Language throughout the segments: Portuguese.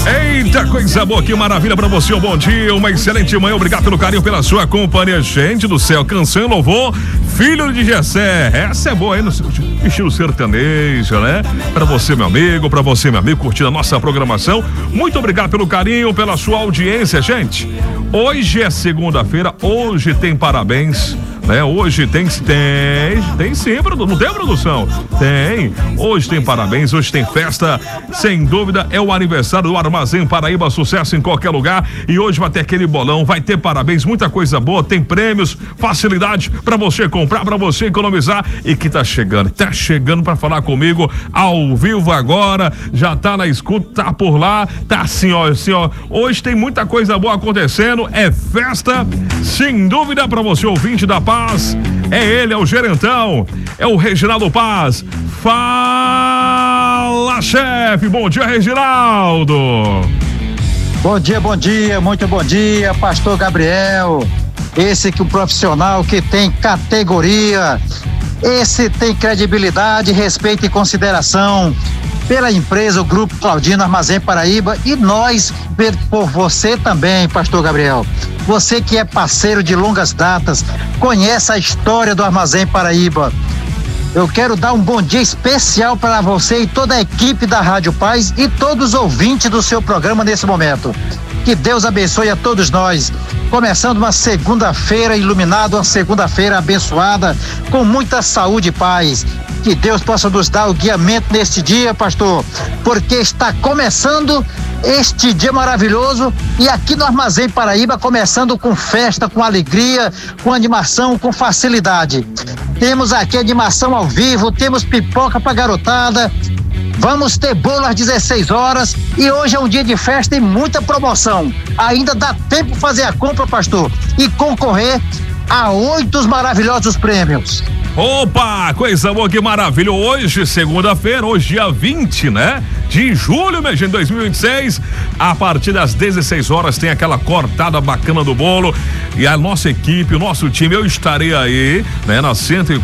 Eita, coisa boa, que maravilha pra você, um bom dia, uma excelente manhã, obrigado pelo carinho, pela sua companhia, gente do céu, canção e louvor, filho de Jessé, essa é boa aí no estilo sertanejo, né? Pra você, meu amigo, curtindo a nossa programação, muito obrigado pelo carinho, pela sua audiência, gente. Hoje é segunda-feira, hoje tem parabéns, né? Hoje tem sim, não tem, produção? Tem, hoje tem parabéns, hoje tem festa, sem dúvida, é o aniversário do Armazém Paraíba, sucesso em qualquer lugar, e hoje vai ter aquele bolão, vai ter parabéns, muita coisa boa, tem prêmios, facilidade pra você comprar, pra você economizar, e que tá chegando pra falar comigo ao vivo agora, já tá na escuta, tá por lá, tá assim, ó, hoje tem muita coisa boa acontecendo, é festa, sem dúvida, pra você ouvinte da Paz, é ele, é o gerentão, é o Reginaldo Paz. Fala, chefe, bom dia, Reginaldo. Bom dia, muito bom dia, pastor Gabriel, esse que o profissional que tem categoria, esse tem credibilidade, respeito e consideração pela empresa, o Grupo Claudino Armazém Paraíba, e nós, por você também, pastor Gabriel, você que é parceiro de longas datas, conhece a história do Armazém Paraíba. Eu quero dar um bom dia especial para você e toda a equipe da Rádio Paz e todos os ouvintes do seu programa nesse momento. Que Deus abençoe a todos nós. Começando uma segunda-feira iluminada, uma segunda-feira abençoada, com muita saúde e paz. Que Deus possa nos dar o guiamento neste dia, pastor, porque está começando este dia maravilhoso, e aqui no Armazém Paraíba começando com festa, com alegria, com animação, com facilidade. Temos aqui animação ao vivo, temos pipoca pra garotada, vamos ter bolo às 16 horas, e hoje é um dia de festa e muita promoção. Ainda dá tempo de fazer a compra, pastor, e concorrer a 8 maravilhosos prêmios. Opa, coisa boa, que maravilha. Hoje, segunda-feira, hoje dia 20, né? De julho, mês de 2026, a partir das 16 horas tem aquela cortada bacana do bolo, e a nossa equipe, o nosso time, eu estarei aí, né? Na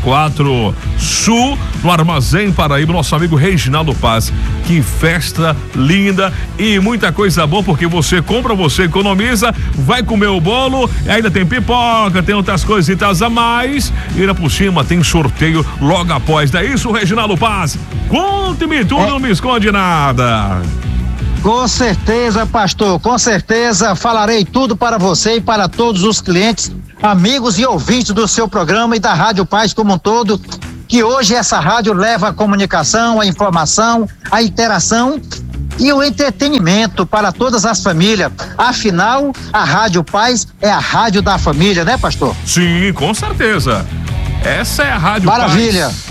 104 Sul, no Armazém Paraíba, nosso amigo Reginaldo Paz. Que festa linda e muita coisa boa, porque você compra, você economiza, vai comer o bolo, e ainda tem pipoca, tem outras coisitas a mais, e ainda por cima tem sorteio logo após. Não é isso, Reginaldo Paz? Conte-me tudo, não me esconde nada. Com certeza, pastor, com certeza falarei tudo para você e para todos os clientes, amigos e ouvintes do seu programa e da Rádio Paz como um todo, que hoje essa rádio leva a comunicação, a informação, a interação e o entretenimento para todas as famílias. Afinal, a Rádio Paz é a rádio da família, né, pastor? Sim, com certeza. Essa é a Rádio Maravilha. Paz.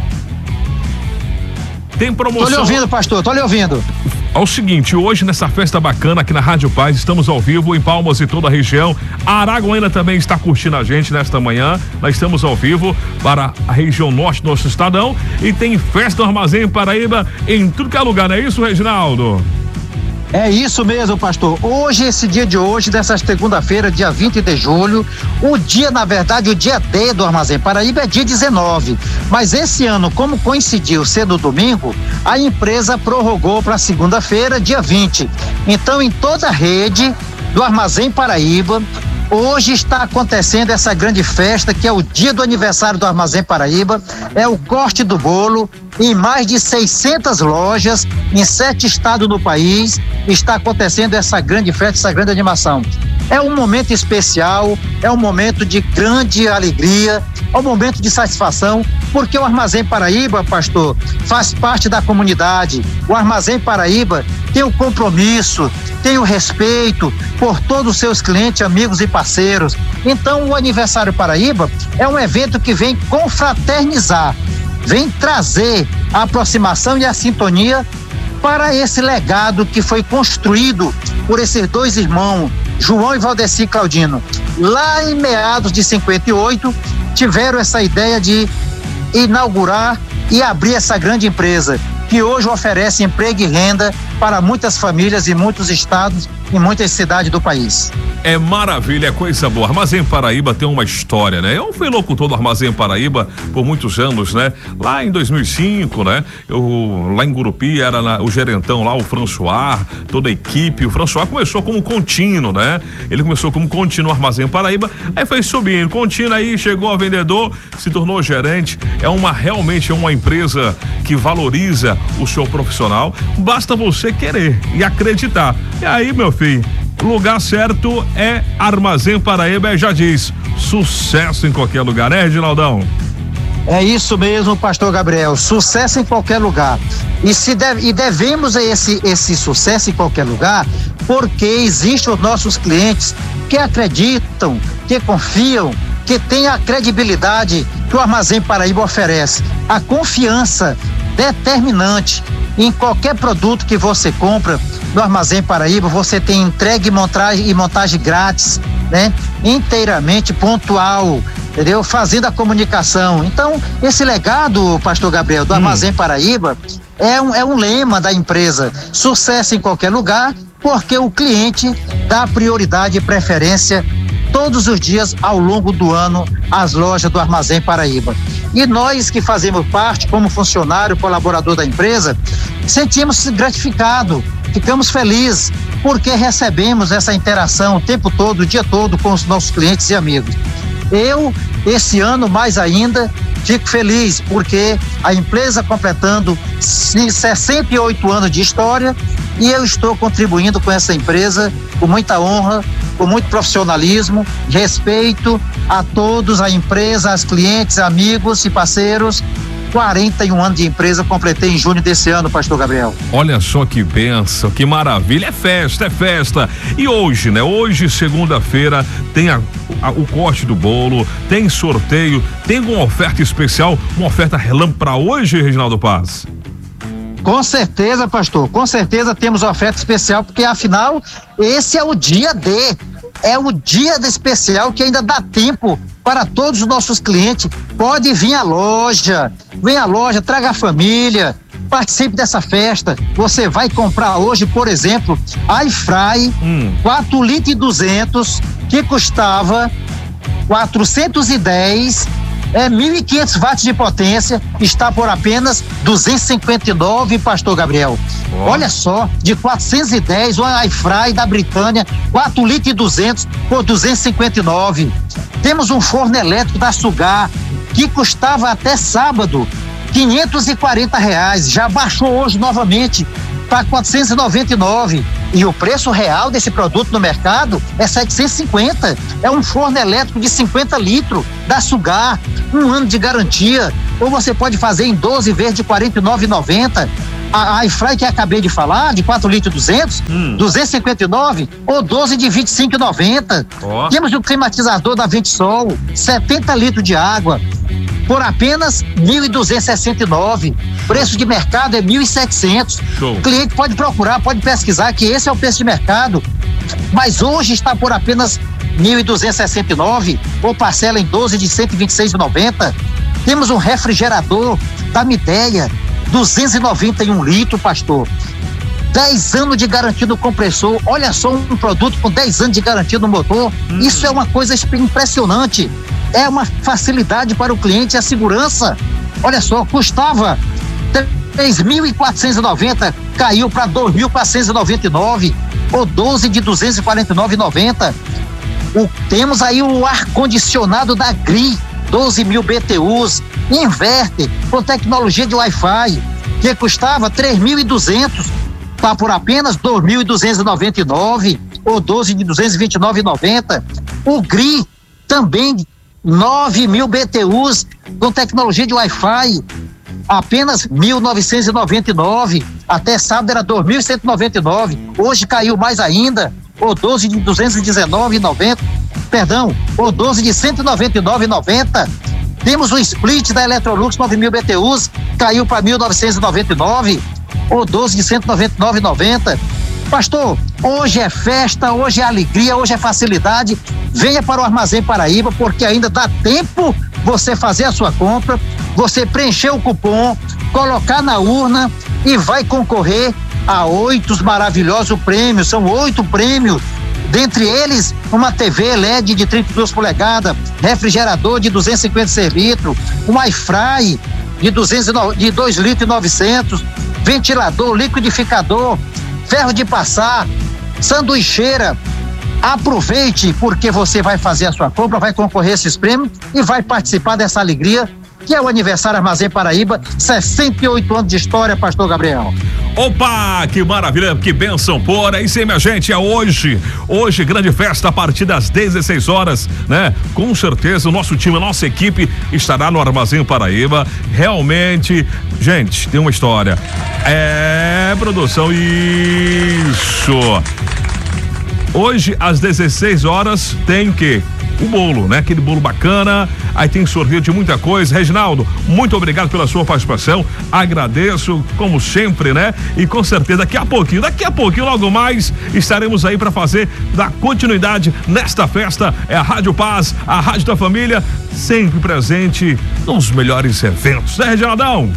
Tem promoção. Tô lhe ouvindo, pastor, tô lhe ouvindo. É o seguinte, hoje nessa festa bacana aqui na Rádio Paz, estamos ao vivo em Palmas e toda a região. A Araguaína também está curtindo a gente nesta manhã. Nós estamos ao vivo para a região norte do nosso estadão, e tem festa no Armazém Paraíba em tudo que é lugar, não é isso, Reginaldo? É isso mesmo, pastor. Hoje, esse dia de hoje, dessa segunda-feira, dia 20 de julho, o dia D do Armazém Paraíba é dia 19. Mas esse ano, como coincidiu ser no domingo, a empresa prorrogou para segunda-feira, dia 20. Então, em toda a rede do Armazém Paraíba, hoje está acontecendo essa grande festa, que é o dia do aniversário do Armazém Paraíba, é o corte do bolo, em mais de 600 lojas, em 7 estados do país, está acontecendo essa grande festa, essa grande animação. É um momento especial, é um momento de grande alegria, é um momento de satisfação, porque o Armazém Paraíba, pastor, faz parte da comunidade. O Armazém Paraíba tem o compromisso, tem o respeito por todos os seus clientes, amigos e parceiros. Então, o Aniversário Paraíba é um evento que vem confraternizar, vem trazer a aproximação e a sintonia para esse legado que foi construído por esses dois irmãos, João e Valdeci Claudino. Lá em meados de 58, tiveram essa ideia de inaugurar e abrir essa grande empresa, que hoje oferece emprego e renda para muitas famílias em muitos estados e muitas cidades do país. É maravilha, é coisa boa. Armazém Paraíba tem uma história, né? Eu fui locutor do Armazém Paraíba por muitos anos, né? Lá em 2005, né? Lá em Gurupi era o gerentão lá, o François, toda a equipe. O François começou como contínuo, né? Ele começou como contínuo no Armazém Paraíba, aí foi subindo, contínuo, aí chegou a vendedor, se tornou gerente. Realmente é uma empresa que valoriza o seu profissional. Basta você querer e acreditar. E aí, meu filho, o lugar certo é Armazém Paraíba, já diz, sucesso em qualquer lugar, né, Reginaldão? É isso mesmo, pastor Gabriel, sucesso em qualquer lugar. E devemos esse sucesso em qualquer lugar, porque existem os nossos clientes que acreditam, que confiam, que têm a credibilidade que o Armazém Paraíba oferece. A confiança determinante em qualquer produto que você compra no Armazém Paraíba, você tem entrega e montagem grátis, né? Inteiramente pontual, entendeu? Fazendo a comunicação. Então, esse legado, pastor Gabriel, do Armazém Paraíba é um lema da empresa. Sucesso em qualquer lugar, porque o cliente dá prioridade e preferência todos os dias ao longo do ano às lojas do Armazém Paraíba. E nós que fazemos parte como funcionário, colaborador da empresa, sentimos gratificado, ficamos felizes porque recebemos essa interação o tempo todo, o dia todo com os nossos clientes e amigos. Eu, esse ano mais ainda, fico feliz porque a empresa completando 68 anos de história e eu estou contribuindo com essa empresa com muita honra, com muito profissionalismo, respeito a todos, a empresa, aos clientes, amigos e parceiros. 41 anos de empresa completei em junho desse ano, pastor Gabriel. Olha só que bênção, que maravilha, é festa. E hoje, né? Hoje, segunda-feira, tem o corte do bolo, tem sorteio, tem uma oferta especial, uma oferta relâmpago para hoje, Reginaldo Paz? Com certeza, pastor, com certeza temos oferta especial, porque afinal, esse é o dia é o dia especial que ainda dá tempo para todos os nossos clientes. Pode vir à loja, venha à loja, traga a família, participe dessa festa. Você vai comprar hoje, por exemplo, Air Fry 4,2 litros, que custava 410, 1.500 watts de potência, está por apenas 259, pastor Gabriel. Olha só, de 410, o Air Fry da Britânia, 4,2 litros por 259. Temos um forno elétrico da Sugar, que custava até sábado R$540, já baixou hoje novamente para 499, e o preço real desse produto no mercado é 750. É um forno elétrico de 50 litros da Sugar, 1 ano de garantia, ou você pode fazer em 12 vezes de R$49,90. A Air Fry que acabei de falar, de 4,2 litros, 259, ou 12 de R$25,90. Temos o climatizador da Ventisol, 70 litros de água, por apenas R$1.269. Preço de mercado é R$1.700. O cliente pode procurar, pode pesquisar que esse é o preço de mercado, mas hoje está por apenas R$1.269, ou parcela em 12 de R$126,90. Temos um refrigerador da Midea, 291 litros, pastor. 10 anos de garantia no compressor. Olha só, um produto com 10 anos de garantia no motor. Isso é uma coisa impressionante. É uma facilidade para o cliente, a segurança. Olha só, custava R$3.490, caiu para R$2.499, ou 12 de R$249,90. Temos aí o ar-condicionado da GRI, 12.000 BTUs, inverter, com tecnologia de Wi-Fi, que custava R$3.200, está por apenas R$2.299, ou 12 de R$229,90. O GRI também 9.000 BTUs com tecnologia de Wi-Fi, apenas R$1.999, até sábado era R$2.199, hoje caiu mais ainda, ou 12 de R$219,90, ou 12 de R$199,90. Temos o split da Electrolux 9.000 BTUs, caiu para R$1.999, ou 12 de R$199,90. Pastor, hoje é festa, hoje é alegria, hoje é facilidade. Venha para o Armazém Paraíba, porque ainda dá tempo você fazer a sua compra, você preencher o cupom, colocar na urna e vai concorrer a 8 maravilhosos prêmios. São 8 prêmios Dentre eles, uma TV LED de 32 polegadas, refrigerador de 256 litros, um airfry de 2 litros e 900, ventilador, liquidificador, ferro de passar, sanduicheira. Aproveite, porque você vai fazer a sua compra, vai concorrer a esses prêmios e vai participar dessa alegria, que é o aniversário Armazém Paraíba, 68 anos de história, pastor Gabriel. Opa, que maravilha, que bênção, pô, é isso aí, minha gente, é hoje, grande festa a partir das 16 horas, né? Com certeza o nosso time, a nossa equipe estará no Armazém Paraíba, realmente, gente, tem uma história, produção, isso. Hoje, às 16 horas, tem que o bolo, né? Aquele bolo bacana, aí tem sorteio de muita coisa. Reginaldo, muito obrigado pela sua participação, agradeço, como sempre, né? E com certeza, daqui a pouquinho, logo mais, estaremos aí para dar continuidade nesta festa. É a Rádio Paz, a Rádio da Família, sempre presente nos melhores eventos, né, Reginaldão?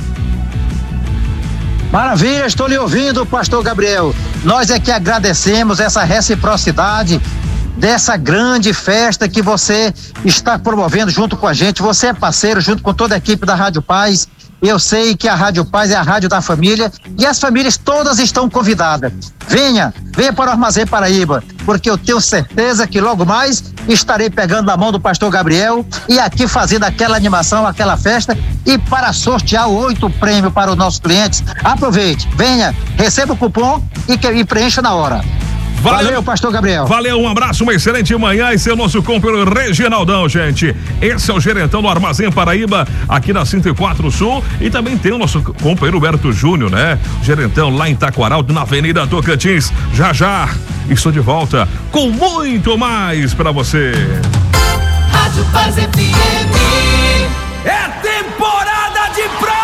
Maravilha, estou lhe ouvindo, pastor Gabriel. Nós é que agradecemos essa reciprocidade dessa grande festa que você está promovendo junto com a gente. Você é parceiro junto com toda a equipe da Rádio Paz. Eu sei que a Rádio Paz é a rádio da família e as famílias todas estão convidadas. Venha para o Armazém Paraíba, porque eu tenho certeza que logo mais estarei pegando na mão do pastor Gabriel e aqui fazendo aquela animação, aquela festa, e para sortear 8 prêmios para os nossos clientes. Aproveite, venha, receba o cupom e preencha na hora. Valeu, pastor Gabriel. Valeu, um abraço, uma excelente manhã. Esse é o nosso companheiro Reginaldão, gente. Esse é o gerentão do Armazém Paraíba, aqui na 104 Sul. E também tem o nosso companheiro Huberto Júnior, né? Gerentão lá em Taquaral, na Avenida Tocantins. Já, estou de volta com muito mais pra você. Rádio Paz FM. É temporada de praia!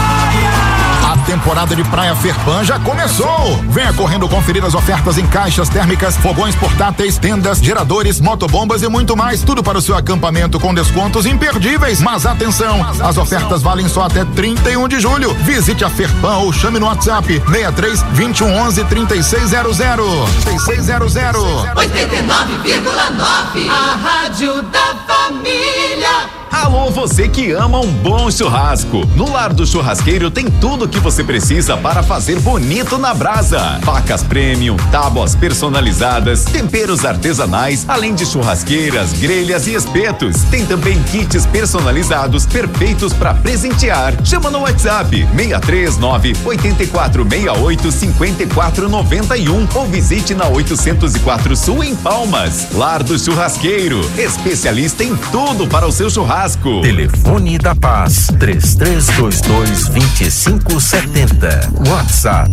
A temporada de Praia Ferpan já começou. Venha correndo conferir as ofertas em caixas térmicas, fogões portáteis, tendas, geradores, motobombas e muito mais. Tudo para o seu acampamento com descontos imperdíveis. Mas atenção, as ofertas valem só até 31 de julho. Visite a Ferpan ou chame no WhatsApp 63 2111 3600. 3600. 89,9. A Rádio da Família. Alô, você que ama um bom churrasco. No Lar do Churrasqueiro tem tudo o que você precisa para fazer bonito na brasa. Facas premium, tábuas personalizadas, temperos artesanais, além de churrasqueiras, grelhas e espetos. Tem também kits personalizados perfeitos para presentear. Chama no WhatsApp 639-8468-5491 ou visite na 804 Sul em Palmas. Lar do Churrasqueiro, especialista em tudo para o seu churrasco. Telefone da Paz 3322-2570. WhatsApp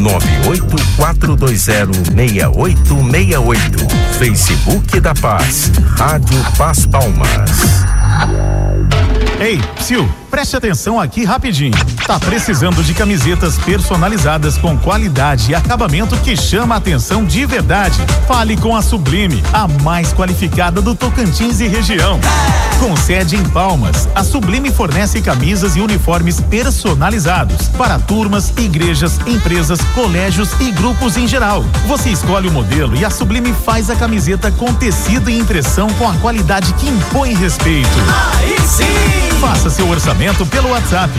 984206868. Facebook da Paz, Rádio Paz Palmas. Ei, Psiu, preste atenção aqui rapidinho. Tá precisando de camisetas personalizadas com qualidade e acabamento que chama a atenção de verdade? Fale com a Sublime, a mais qualificada do Tocantins e região. Com sede em Palmas, a Sublime fornece camisas e uniformes personalizados para turmas, igrejas, empresas, colégios e grupos em geral. Você escolhe o modelo e a Sublime faz a camiseta com tecido e impressão com a qualidade que impõe respeito. Aí sim! Faça seu orçamento pelo WhatsApp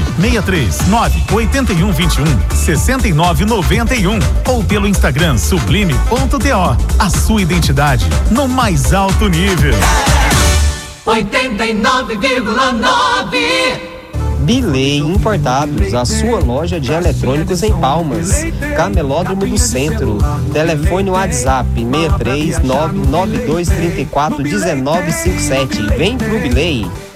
639-8121-6991 ou pelo Instagram sublime.to. A sua identidade no mais alto nível. 89,9. Bilei Importados, a sua loja de eletrônicos em Palmas, Camelódromo do Centro. Telefone WhatsApp 63992341957. Vem pro Bilei.